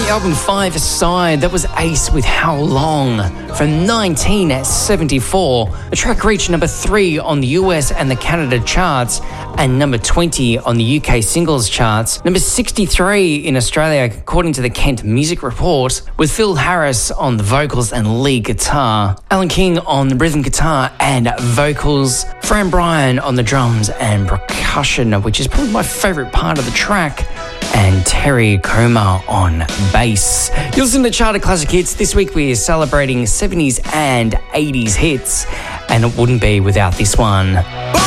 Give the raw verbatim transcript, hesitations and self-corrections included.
album Five Aside, that was Ace with How Long from nineteen seventy-four. The track reached number three on the U S and the Canada charts and number twenty on the U K singles charts. Number sixty-three in Australia, according to the Kent Music Report, with Phil Harris on the vocals and lead guitar, Alan King on the rhythm guitar and vocals, Fran Bryan on the drums and percussion, which is probably my favourite part of the track, and Terry Coma on bass. You're listening to Charted Classic Hits. This week we are celebrating seventies and eighties hits, and it wouldn't be without this one.